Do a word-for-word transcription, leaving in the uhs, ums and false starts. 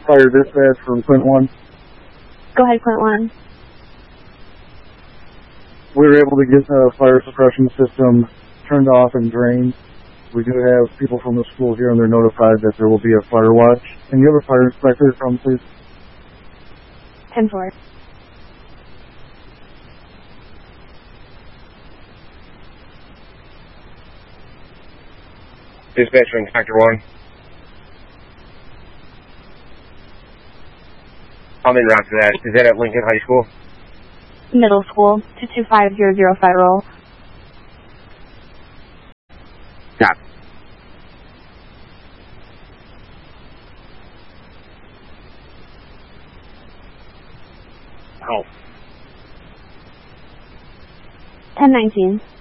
fire dispatch from Clint one. Go ahead, Clint one. We were able to get the fire suppression system turned off and drained. We do have people from the school here, and they're notified that there will be a fire watch. Can you have a fire inspector come, please? ten four. Dispatch for Inspector one. I'm in route to that. Is that at Lincoln High School? Middle School, two two five zero zero Federal. Stop. Oh. ten nineteen.